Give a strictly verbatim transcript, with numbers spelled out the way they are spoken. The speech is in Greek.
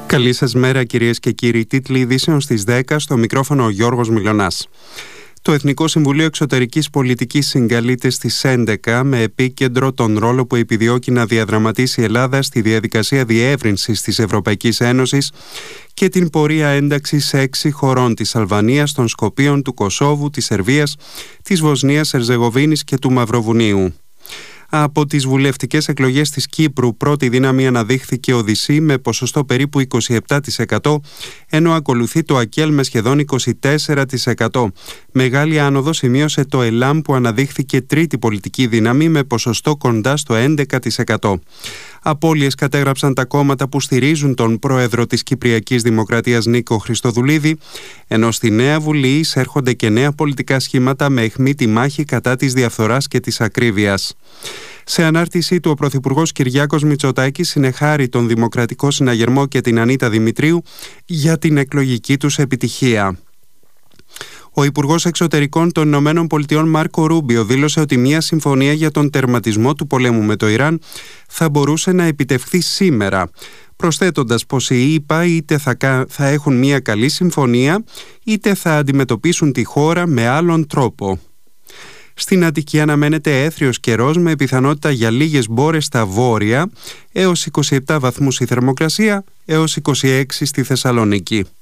Καλή σας μέρα κυρίες και κύριοι. Τίτλοι ειδήσεων στις δέκα, στο μικρόφωνο ο Γιώργος Μιλωνάς. Το Εθνικό Συμβουλίο Εξωτερικής Πολιτικής συγκαλείται στις έντεκα με επίκεντρο τον ρόλο που επιδιώκει να διαδραματίσει η Ελλάδα στη διαδικασία διεύρυνσης της Ευρωπαϊκής Ένωσης και την πορεία ένταξης έξι χωρών της Αλβανίας, των Σκοπίων, του Κωσόβου, της Σερβίας, της Βοσνίας, Ερζεγοβίνης και του Μαυροβουνίου. Από τις βουλευτικές εκλογές της Κύπρου, πρώτη δύναμη αναδείχθηκε ο ΔΥΣΥ με ποσοστό περίπου είκοσι επτά τοις εκατό, ενώ ακολουθεί το ΑΚΕΛ με σχεδόν είκοσι τέσσερα τοις εκατό. Μεγάλη άνοδο σημείωσε το ΕΛΑΜ που αναδείχθηκε τρίτη πολιτική δύναμη με ποσοστό κοντά στο έντεκα τοις εκατό. Απώλειες κατέγραψαν τα κόμματα που στηρίζουν τον πρόεδρο της Κυπριακής Δημοκρατίας Νίκο Χριστοδουλίδη, ενώ στη Νέα Βουλή εισέρχονται και νέα πολιτικά σχήματα με αιχμή τη μάχη κατά της διαφθοράς και της ακρίβειας. Σε ανάρτησή του, ο Πρωθυπουργός Κυριάκος Μητσοτάκης συνεχάρει τον Δημοκρατικό Συναγερμό και την Ανίτα Δημητρίου για την εκλογική τους επιτυχία. Ο Υπουργός Εξωτερικών των Ηνωμένων Πολιτειών Μάρκο Ρούμπιο δήλωσε ότι μια συμφωνία για τον τερματισμό του πολέμου με το Ιράν θα μπορούσε να επιτευχθεί σήμερα, προσθέτοντας πως οι ΗΠΑ είτε θα, θα έχουν μια καλή συμφωνία είτε θα αντιμετωπίσουν τη χώρα με άλλον τρόπο. Στην Αττική αναμένεται έθριος καιρός με πιθανότητα για λίγες μπόρες στα βόρεια, έως είκοσι επτά βαθμούς η θερμοκρασία, έως είκοσι έξι στη Θεσσαλονίκη.